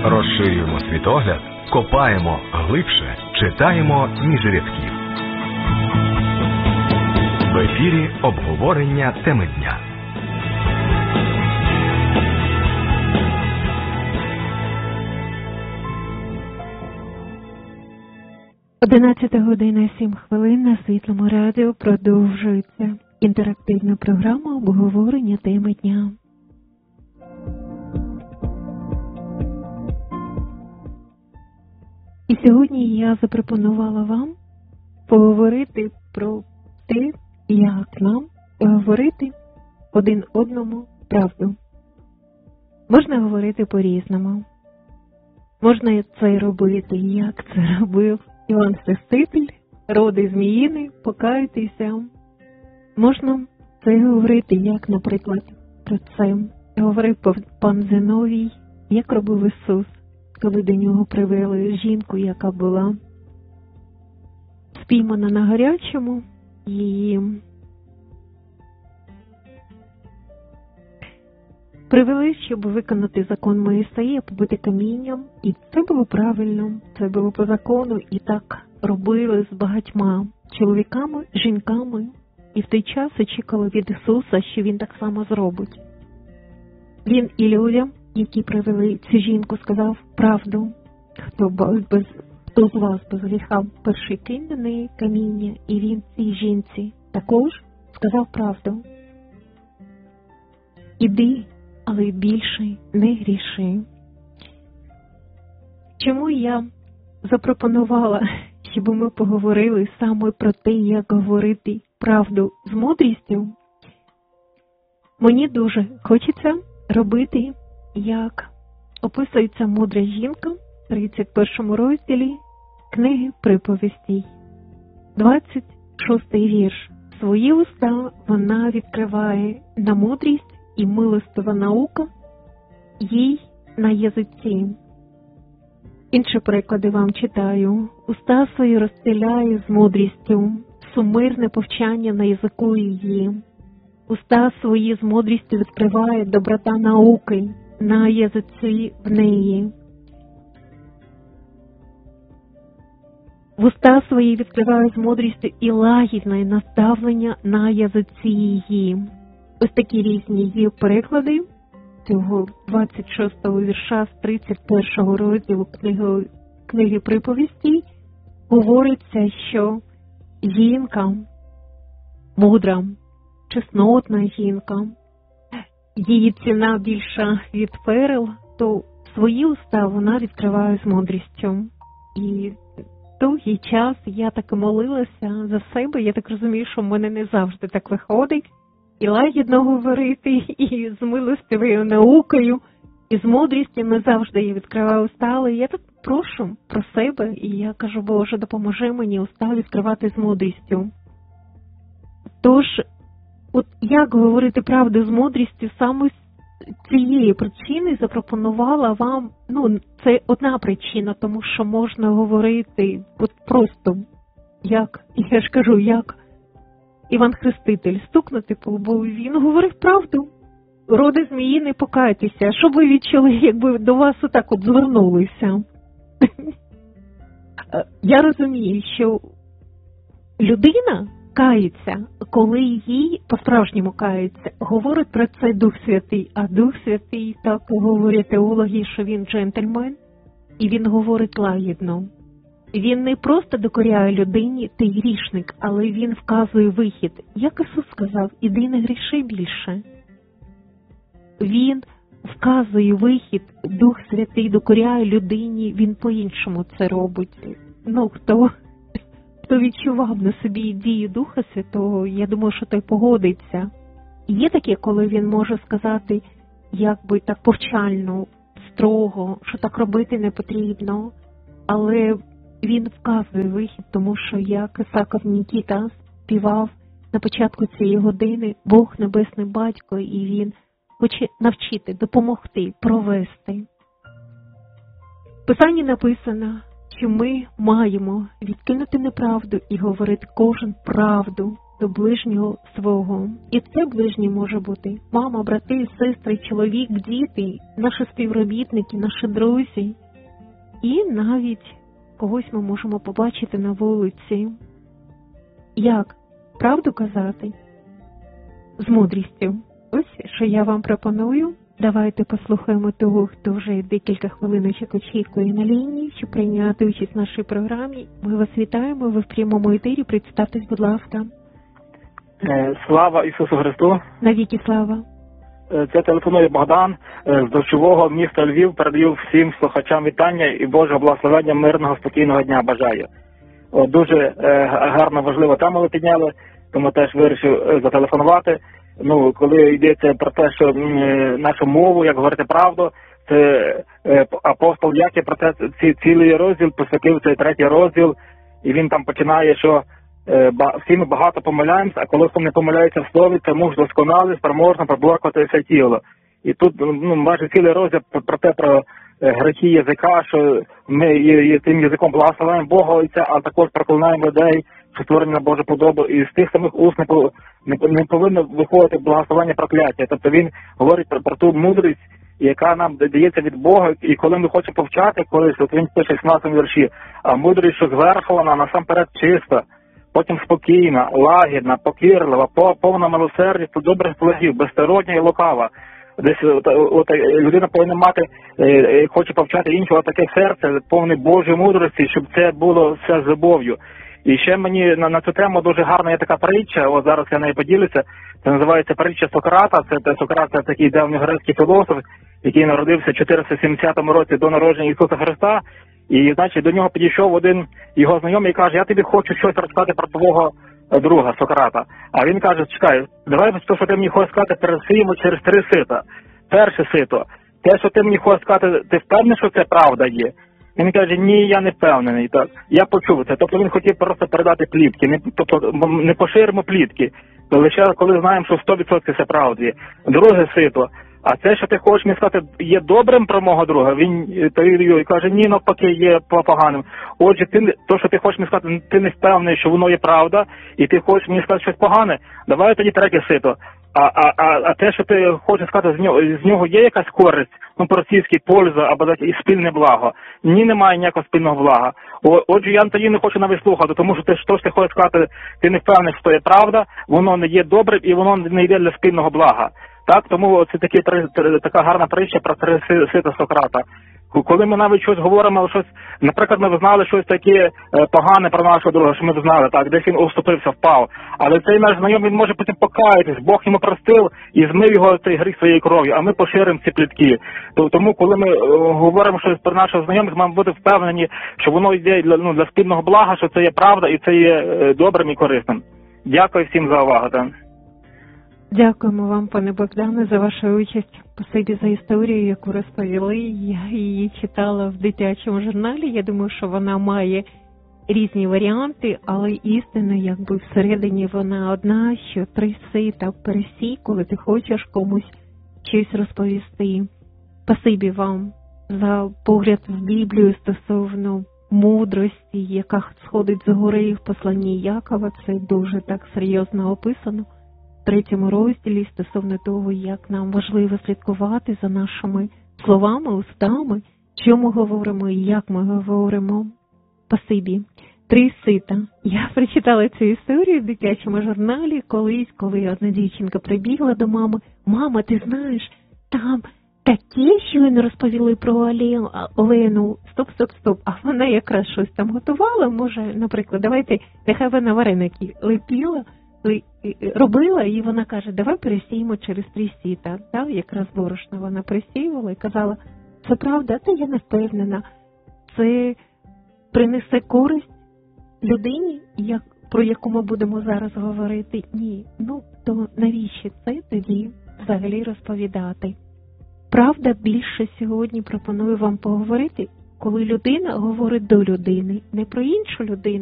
Розширюємо світогляд, копаємо глибше, читаємо між рядків. В ефірі обговорення теми дня. 11:07 на Світлому радіо продовжується інтерактивна програма обговорення теми дня. І сьогодні я запропонувала вам поговорити про те, як нам говорити один одному правду. Можна говорити по-різному. Можна це робити, як це робив Іван Хреститель, роди Зміїни, покайтеся. Можна це говорити, як, наприклад, про це говорив пан Зиновій, як робив Ісус, коли до нього привели жінку, яка була спіймана на гарячому, і привели, щоб виконати закон Моїсея, побити камінням, і це було правильно, це було по закону, і так робили з багатьма чоловіками, жінками, і в той час очікували від Ісуса, що Він так само зробить. Він і людям, які привели цю жінку, сказав правду, хто з вас без гріха перший кинь на неї каміння, і він цій жінці також сказав правду. Іди, але більше не гріши. Чому я запропонувала, щоб ми поговорили саме про те, як говорити правду з мудрістю? Мені дуже хочеться робити, як описується мудра жінка в 31 розділі книги Приповістей. 26 вірш. Свої уста вона відкриває на мудрість, і милостива наука їй на язиці. Інші приклади вам читаю. Уста свої розстеляє з мудрістю, сумирне повчання на язику її. Уста свої з мудрістю відкриває доброта науки на язиці в неї. В уста свої відкриває з мудрістю і лагідне наставлення на язиці її. Ось такі різні є переклади цього 26-го вірша з 31-го розділу книги Приповістей. Говориться, що жінка, мудра, чеснотна жінка, її ціна більша від перел, то свої уста вона відкриває з мудрістю. І довгий час я так і молилася за себе, я так розумію, що в мене не завжди так виходить. І лагідно говорити, і з милостивою наукою, і з мудрістю не завжди я відкриваю уста, але я так прошу про себе, і я кажу, Боже, допоможи мені уста відкривати з мудрістю. Тож, от як говорити правду з мудрістю, саме з цієї причини запропонувала вам, це одна причина, тому що можна говорити от просто, як, я ж кажу, як Іван Хреститель, стукнути по лбу, він говорив правду. Роди Зміїни, покайтеся. Що б ви відчули, якби до вас отак от звернулися? Я розумію, що людина кається, коли їй по-справжньому кається. Говорить про це Дух Святий, а Дух Святий, так говорять теологи, що він джентльмен, і він говорить лагідно. Він не просто докоряє людині, ти грішник, але він вказує вихід. Як Ісус сказав, іди не гріши більше. Він вказує вихід, Дух Святий докоряє людині, він по-іншому це робить. Хто відчував на собі дію Духа Святого, я думаю, що той погодиться. Є таке, коли він може сказати, якби так повчально, строго, що так робити не потрібно, але він вказує вихід, тому що, як Ісаков Нікіта співав на початку цієї години, Бог Небесний Батько, і Він хоче навчити, допомогти, провести. В Писанні написано, що ми маємо відкинути неправду і говорити кожен правду до ближнього свого. І це ближній може бути мама, брати, сестри, чоловік, діти, наші співробітники, наші друзі. І навіть когось ми можемо побачити на вулиці. Як правду казати? З мудрістю. Ось, що я вам пропоную. Давайте послухаємо того, хто вже декілька хвилиночок очікує на лінії, щоб прийняти участь в нашій програмі. Ми вас вітаємо, ви в прямому етері. Представтесь, будь ласка. Слава Ісусу Христу. Навіки слава. Це телефонує Богдан з дощового міста Львів. Передаю всім слухачам вітання і Божого благословення, мирного, спокійного дня бажаю. Дуже гарна, важлива тема ви підняли, тому теж вирішив зателефонувати. Коли йдеться про те, що нашу мову, як говорити правду, це апостол Яків про це цілий розділ посвятив, цей 3 розділ, і він там починає, що всі ми багато помиляємося, а коли хто не помиляється в слові, це муж досконалий, спроможний проблокувати все тіло. І тут майже цілий розділ про грехи язика, що ми тим язиком благословляємо Бога Отця, а також проклинаємо людей, що створені на Божу подобу, і з тих самих уст не повинно виходити благословення прокляття. Тобто він говорить про ту мудрість, яка нам дається від Бога, і коли ми хочемо повчати колись, от він пише в 16 вірші, а мудрість, що зверхована, насамперед чиста, потім спокійна, лагідна, покірлива, повна милосердя, добрих плодів, безстороння і лукава. Десь от людина повинна мати, хоче повчати іншого, таке серце, повне Божої мудрості, щоб це було все з любов'ю. І ще мені на цю тему дуже гарна є така притча, от зараз я нею поділюся, це називається притча Сократа, Сократ це такий давньогрецький філософ, який народився в 470 році до народження Ісуса Христа, і, значить, до нього підійшов один його знайомий і каже, я тобі хочу щось розказати про твого друга Сократа. А він каже, чекай, давай те, що ти мені хочеш сказати, пересіємо через 3 сита. Перше сито, те, що ти мені хочеш сказати, ти впевнений, що це правда є? Він каже, ні, я не впевнений. Так. Я почув це. Тобто він хотів просто передати плітки. Тобто не поширимо плітки. Лише коли знаємо, що 100% це правда є. Друге сито. А це, що ти хочеш мені сказати, є добрим про мого друга? Він каже, ні, навпаки, є поганим. Отже, то, що ти хочеш мені сказати, ти не впевнений, що воно є правда, і ти хочеш мені сказати щось погане, давай тоді третє сито. А те, що ти хочеш сказати, з нього є якась користь, по-російськи польза або і спільне благо. Ні, немає ніякого спільного блага. Отже, я тоді не хочу навіть слухати, тому що що ж ти хочеш сказати, ти не впевнений, що це є правда, воно не є добрим і воно не йде для спільного блага. Так, тому це така гарна притча про 3 сита Сократа. Коли ми навіть щось говоримо, наприклад, ми знали щось таке погане про нашого друга, що ми знали, так, десь він уступився, впав. Але цей наш знайомий, він може потім покаятись, Бог йому простив і змив його цей гріх своєю кров'ю, а ми поширимо ці плітки. Тому, коли ми говоримо щось про нашого знайомих, маємо бути впевнені, що воно йде для спільного блага, що це є правда і це є добрим і корисним. Дякую всім за увагу. Так. Дякуємо вам, пане Богдане, за вашу участь. Спасибі за історію, яку розповіли. Я її читала в дитячому журналі. Я думаю, що вона має різні варіанти, але істина, якби всередині вона одна, що 3 сита пересій, коли ти хочеш комусь щось розповісти. Спасибі вам за погляд в Біблію стосовно мудрості, яка сходить згори в посланні Якова. Це дуже так серйозно описано. В 3 розділі стосовно того, як нам важливо слідкувати за нашими словами, устами, що ми говоримо і як ми говоримо. Спасибі. 3 сита. Я прочитала цю історію в дитячому журналі колись, коли одна дівчинка прибігла до мами. Мама, ти знаєш, там таке щойно розповіли про Олену. Стоп. А вона якраз щось там готувала, може, наприклад, нехай вона вареники лепіла, робила, і вона каже, давай пересіємо через 3 сіта. Так, якраз борошно вона пересіювала і казала, це правда, та я не впевнена. Це принесе користь людині, про яку ми будемо зараз говорити? Ні. То навіщо це тоді взагалі розповідати? Правда, більше сьогодні пропоную вам поговорити, коли людина говорить до людини, не про іншу людину,